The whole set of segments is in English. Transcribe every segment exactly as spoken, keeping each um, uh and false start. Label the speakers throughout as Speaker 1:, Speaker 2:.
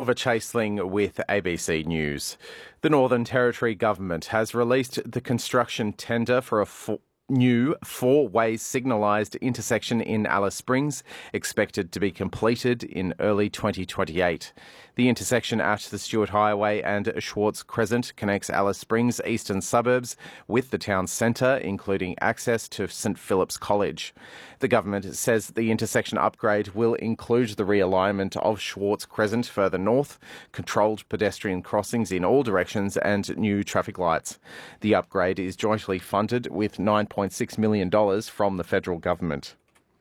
Speaker 1: Oliver Chaseling with A B C News. The Northern Territory Government has released the construction tender for a full new four-way signalised intersection in Alice Springs, expected to be completed in early twenty twenty-eight. The intersection at the Stuart Highway and Schwartz Crescent connects Alice Springs' eastern suburbs with the town centre, including access to St Philip's College. The government says the intersection upgrade will include the realignment of Schwartz Crescent further north, controlled pedestrian crossings in all directions and new traffic lights. The upgrade is jointly funded with nine point six million dollars from the federal government.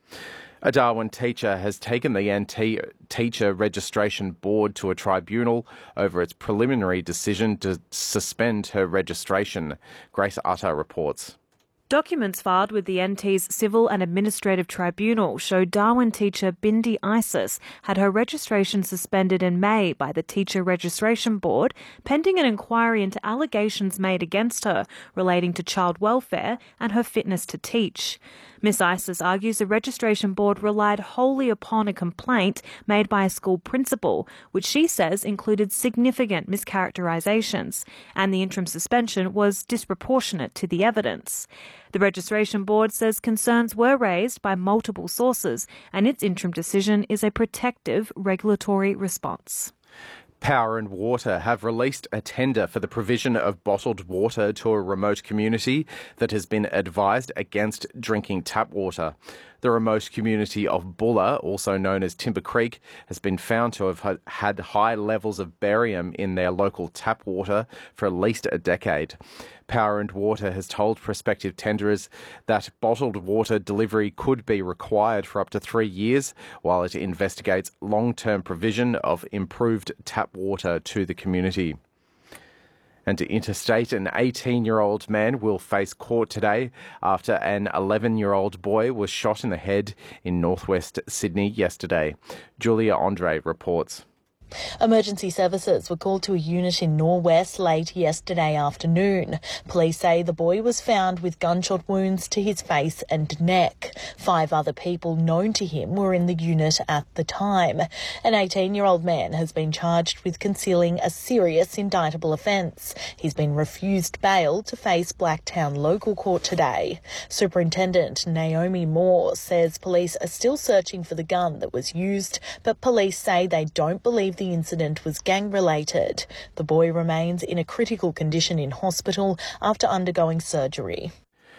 Speaker 1: A Darwin teacher has taken the N T Teacher Registration Board to a tribunal over its preliminary decision to suspend her registration. Grace Utter reports.
Speaker 2: Documents filed with the N T's Civil and Administrative Tribunal show Darwin teacher Bindi Isis had her registration suspended in May by the Teacher Registration Board, pending an inquiry into allegations made against her relating to child welfare and her fitness to teach. Miss Isis argues the Registration Board relied wholly upon a complaint made by a school principal, which she says included significant mischaracterisations, and the interim suspension was disproportionate to the evidence. The Registration Board says concerns were raised by multiple sources, and its interim decision is a protective regulatory response.
Speaker 1: Power and Water have released a tender for the provision of bottled water to a remote community that has been advised against drinking tap water. The remote community of Bulla, also known as Timber Creek, has been found to have had high levels of barium in their local tap water for at least a decade. Power and Water has told prospective tenderers that bottled water delivery could be required for up to three years while it investigates long-term provision of improved tap water to the community. And interstate, an eighteen-year-old man will face court today after an eleven-year-old boy was shot in the head in northwest Sydney yesterday. Julia Andre reports.
Speaker 3: Emergency services were called to a unit in Norwest late yesterday afternoon. Police say the boy was found with gunshot wounds to his face and neck. Five other people known to him were in the unit at the time. An eighteen-year-old man has been charged with concealing a serious indictable offence. He's been refused bail to face Blacktown Local Court today. Superintendent Naomi Moore says police are still searching for the gun that was used, but police say they don't believe the incident was gang-related. The boy remains in a critical condition in hospital after undergoing surgery.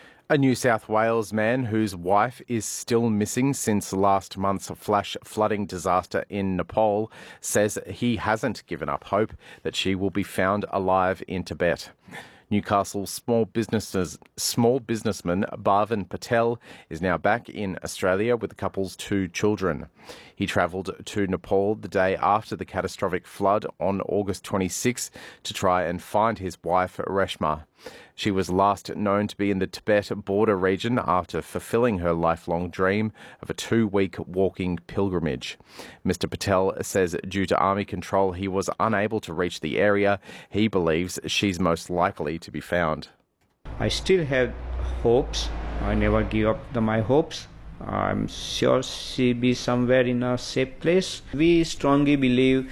Speaker 1: A New South Wales man whose wife is still missing since last month's flash flooding disaster in Nepal says he hasn't given up hope that she will be found alive in Tibet. Newcastle's small businesses, small businessman Bhavin Patel is now back in Australia with the couple's two children. He travelled to Nepal the day after the catastrophic flood on August twenty-sixth to try and find his wife Reshma. She was last known to be in the Tibet border region after fulfilling her lifelong dream of a two-week walking pilgrimage. Mister Patel says due to army control he was unable to reach the area. He believes she's most likely to be found.
Speaker 4: I still have hopes. I never give up the, my hopes. I'm sure she'll be somewhere in a safe place. We strongly believe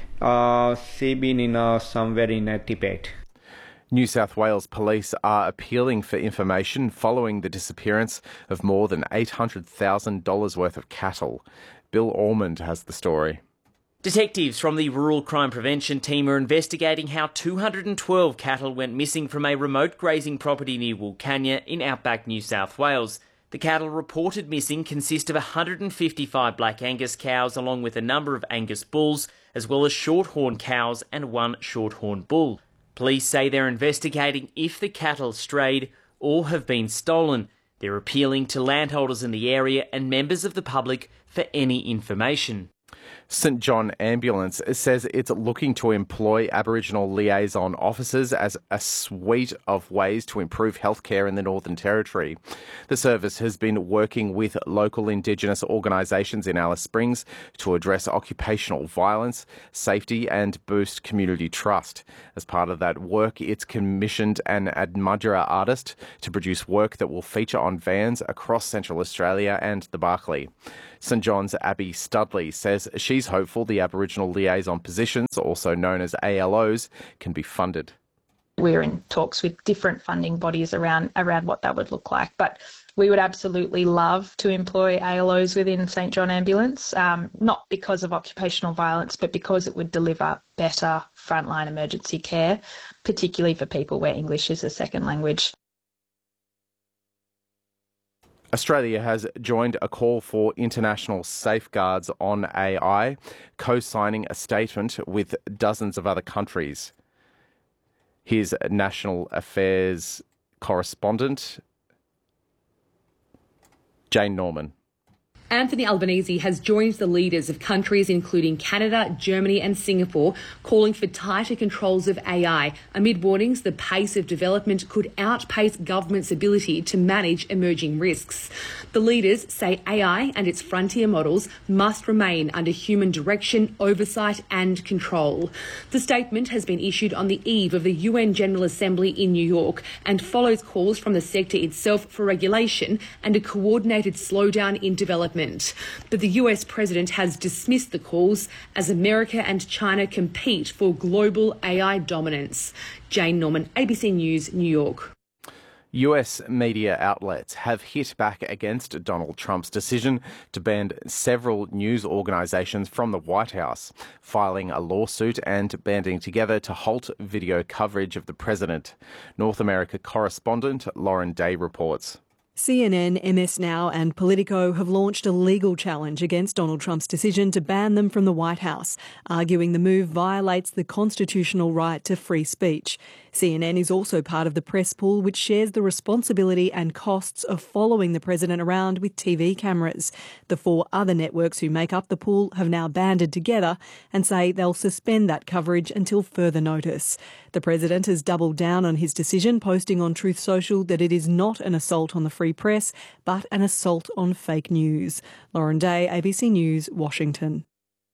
Speaker 4: uh, she's been in a, somewhere in a Tibet.
Speaker 1: New South Wales police are appealing for information following the disappearance of more than eight hundred thousand dollars worth of cattle. Bill Ormond has the story.
Speaker 5: Detectives from the Rural Crime Prevention Team are investigating how two hundred twelve cattle went missing from a remote grazing property near Wilcannia in outback New South Wales. The cattle reported missing consist of one hundred fifty-five Black Angus cows along with a number of Angus bulls, as well as shorthorn cows and one shorthorn bull. Police say they're investigating if the cattle strayed or have been stolen. They're appealing to landholders in the area and members of the public for any information.
Speaker 1: St John Ambulance says it's looking to employ Aboriginal liaison officers as a suite of ways to improve healthcare in the Northern Territory. The service has been working with local Indigenous organisations in Alice Springs to address occupational violence, safety and boost community trust. As part of that work, it's commissioned an Admudgera artist to produce work that will feature on vans across Central Australia and the Barkly. St John's Abby Studley says she's hopeful the Aboriginal liaison positions, also known as A L Os, can be funded.
Speaker 6: We're in talks with different funding bodies around around what that would look like, but we would absolutely love to employ A L Os within St John Ambulance, um, not because of occupational violence, but because it would deliver better frontline emergency care, particularly for people where English is a second language.
Speaker 1: Australia has joined a call for international safeguards on A I, co-signing a statement with dozens of other countries. Here's National Affairs correspondent Jane Norman.
Speaker 7: Anthony Albanese has joined the leaders of countries including Canada, Germany and Singapore, calling for tighter controls of A I amid warnings the pace of development could outpace government's ability to manage emerging risks. The leaders say A I and its frontier models must remain under human direction, oversight and control. The statement has been issued on the eve of the U N General Assembly in New York and follows calls from the sector itself for regulation and a coordinated slowdown in development. But the U S president has dismissed the calls as America and China compete for global A I dominance. Jane Norman, A B C News, New York.
Speaker 1: U S media outlets have hit back against Donald Trump's decision to ban several news organisations from the White House, filing a lawsuit and banding together to halt video coverage of the president. North America correspondent Lauren Day reports.
Speaker 8: C N N, M S Now and Politico have launched a legal challenge against Donald Trump's decision to ban them from the White House, arguing the move violates the constitutional right to free speech. C N N is also part of the press pool, which shares the responsibility and costs of following the president around with T V cameras. The four other networks who make up the pool have now banded together and say they'll suspend that coverage until further notice. The president has doubled down on his decision, posting on Truth Social that it is not an assault on the free press, but an assault on fake news. Lauren Day, A B C News, Washington.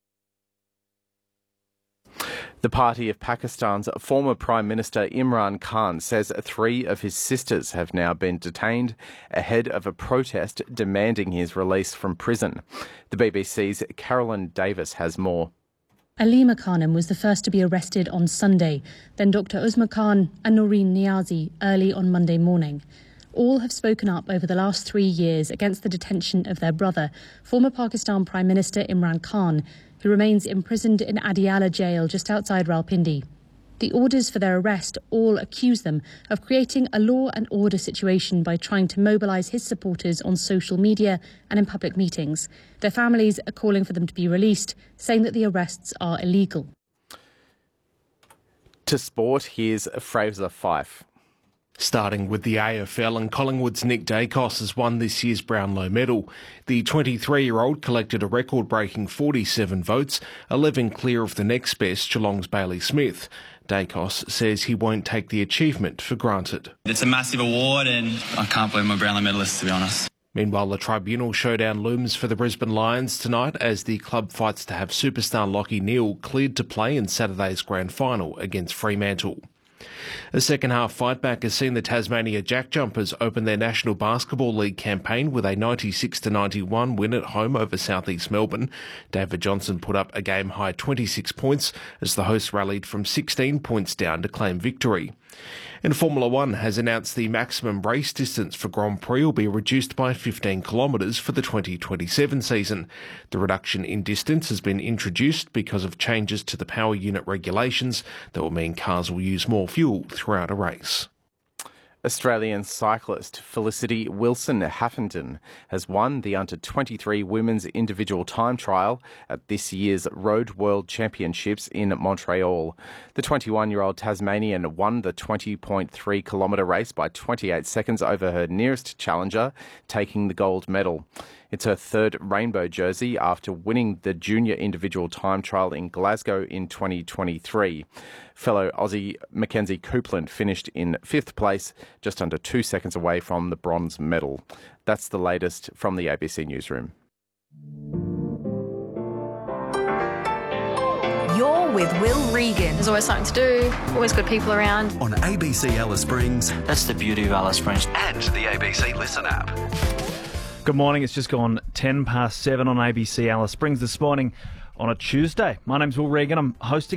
Speaker 1: The party of Pakistan's former Prime Minister Imran Khan says three of his sisters have now been detained ahead of a protest demanding his release from prison. The B B C's Carolyn Davis has more.
Speaker 9: Alima Khanum was the first to be arrested on Sunday, then Doctor Uzma Khan and Noreen Niazi early on Monday morning. All have spoken up over the last three years against the detention of their brother, former Pakistan Prime Minister Imran Khan, who remains imprisoned in Adiala jail just outside Rawalpindi. The orders for their arrest all accuse them of creating a law and order situation by trying to mobilise his supporters on social media and in public meetings. Their families are calling for them to be released, saying that the arrests are illegal.
Speaker 1: To sport, here's Fraser Fyfe.
Speaker 10: Starting with the A F L, and Collingwood's Nick Dacos has won this year's Brownlow medal. The twenty-three-year-old collected a record-breaking forty-seven votes, eleven clear of the next best, Geelong's Bailey Smith. Dacos says he won't take the achievement for granted.
Speaker 11: It's a massive award and I can't believe I'm a Brownlow medalist, to be honest.
Speaker 10: Meanwhile, the tribunal showdown looms for the Brisbane Lions tonight as the club fights to have superstar Lachie Neale cleared to play in Saturday's grand final against Fremantle. A second-half fightback has seen the Tasmania Jack Jumpers open their National Basketball League campaign with a ninety-six to ninety-one win at home over South East Melbourne. David Johnson put up a game-high twenty-six points as the hosts rallied from sixteen points down to claim victory. And Formula One has announced the maximum race distance for Grand Prix will be reduced by fifteen kilometres for the twenty twenty-seven season. The reduction in distance has been introduced because of changes to the power unit regulations that will mean cars will use more fuel throughout a race.
Speaker 1: Australian cyclist Felicity Wilson-Huffington has won the under twenty-three women's individual time trial at this year's Road World Championships in Montreal. The twenty-one-year-old Tasmanian won the twenty point three kilometre race by twenty-eight seconds over her nearest challenger, taking the gold medal. It's her third rainbow jersey after winning the junior individual time trial in Glasgow in twenty twenty-three. Fellow Aussie Mackenzie Copeland finished in fifth place, just under two seconds away from the bronze medal. That's the latest from the A B C Newsroom.
Speaker 12: You're with Will Regan.
Speaker 13: There's always something to do, always good people around.
Speaker 14: On A B C Alice Springs.
Speaker 15: That's the beauty of Alice Springs.
Speaker 14: And the A B C Listen app. Good morning. It's just gone ten past seven on A B C Alice Springs this morning on a Tuesday. My name's Will Regan. I'm hosting